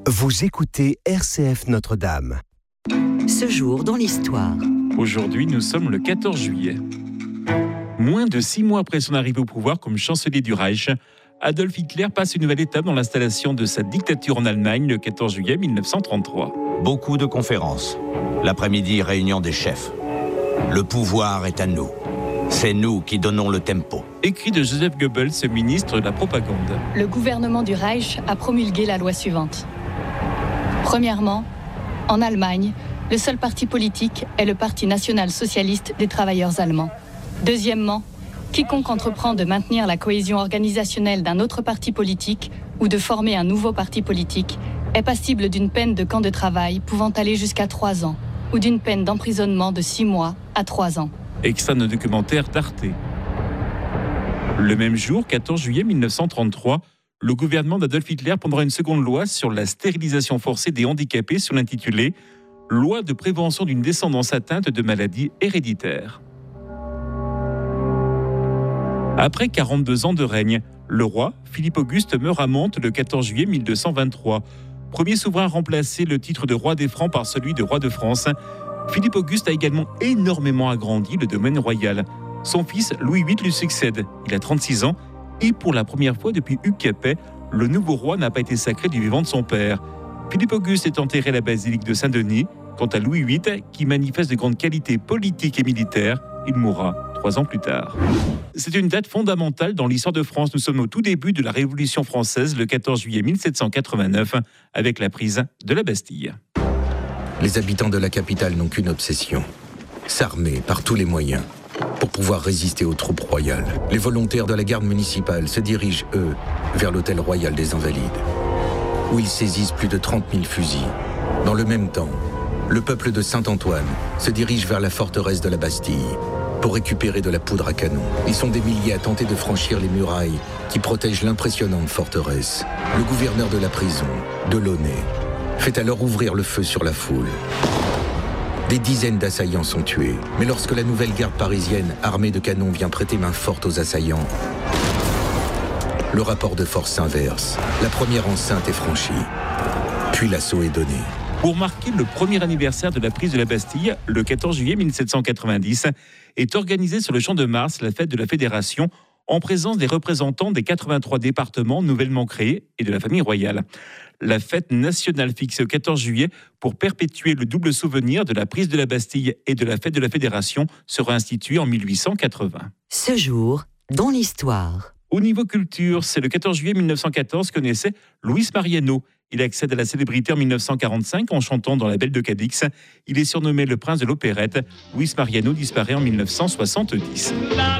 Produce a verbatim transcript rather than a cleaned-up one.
Vous écoutez R C F Notre-Dame. Ce jour dans l'histoire. Aujourd'hui, nous sommes le quatorze juillet. Moins de six mois après son arrivée au pouvoir comme chancelier du Reich, Adolf Hitler passe une nouvelle étape dans l'installation de sa dictature en Allemagne le quatorze juillet mille neuf cent trente-trois. Beaucoup de conférences. L'après-midi, réunion des chefs. Le pouvoir est à nous. C'est nous qui donnons le tempo. Écrit de Joseph Goebbels, ministre de la propagande. Le gouvernement du Reich a promulgué la loi suivante. Premièrement, en Allemagne, le seul parti politique est le Parti national-socialiste des travailleurs allemands. Deuxièmement, quiconque entreprend de maintenir la cohésion organisationnelle d'un autre parti politique ou de former un nouveau parti politique est passible d'une peine de camp de travail pouvant aller jusqu'à trois ans ou d'une peine d'emprisonnement de six mois à trois ans. Extrait de documentaire d'Arte. Le même jour, quatorze juillet mille neuf cent trente-trois, le gouvernement d'Adolf Hitler prendra une seconde loi sur la stérilisation forcée des handicapés sous l'intitulé « Loi de prévention d'une descendance atteinte de maladies héréditaires ». Après quarante-deux ans de règne, le roi, Philippe Auguste, meurt à Mantes le quatorze juillet mille deux cent vingt-trois. Premier souverain à remplacer le titre de roi des Francs par celui de roi de France, Philippe Auguste a également énormément agrandi le domaine royal. Son fils Louis huit lui succède. Il a trente-six ans et pour la première fois depuis Hugues Capet, le nouveau roi n'a pas été sacré du vivant de son père. Philippe Auguste est enterré à la basilique de Saint-Denis. Quant à Louis huit, qui manifeste de grandes qualités politiques et militaires, il mourra trois ans plus tard. C'est une date fondamentale dans l'histoire de France. Nous sommes au tout début de la Révolution française, le quatorze juillet mille sept cent quatre-vingt-neuf, avec la prise de la Bastille. Les habitants de la capitale n'ont qu'une obsession, s'armer par tous les moyens pour pouvoir résister aux troupes royales. Les volontaires de la garde municipale se dirigent, eux, vers l'hôtel royal des Invalides, où ils saisissent plus de trente mille fusils. Dans le même temps, le peuple de Saint-Antoine se dirige vers la forteresse de la Bastille pour récupérer de la poudre à canon. Ils sont des milliers à tenter de franchir les murailles qui protègent l'impressionnante forteresse. Le gouverneur de la prison, Delaunay, fait alors ouvrir le feu sur la foule. Des dizaines d'assaillants sont tués, mais lorsque la nouvelle garde parisienne, armée de canons, vient prêter main forte aux assaillants, le rapport de force s'inverse. La première enceinte est franchie, puis l'assaut est donné. Pour marquer le premier anniversaire de la prise de la Bastille, le quatorze juillet mille sept cent quatre-vingt-dix, est organisée sur le Champ de Mars la fête de la Fédération, en présence des représentants des quatre-vingt-trois départements nouvellement créés et de la famille royale. La fête nationale fixée au quatorze juillet pour perpétuer le double souvenir de la prise de la Bastille et de la fête de la Fédération sera instituée en mille huit cent quatre-vingts. Ce jour dans l'histoire. Au niveau culture, c'est le quatorze juillet mille neuf cent quatorze que naissait Luis Mariano. Il accède à la célébrité en mille neuf cent quarante-cinq en chantant dans La Belle de Cadix. Il est surnommé le prince de l'opérette. Luis Mariano disparaît en mille neuf cent soixante-dix.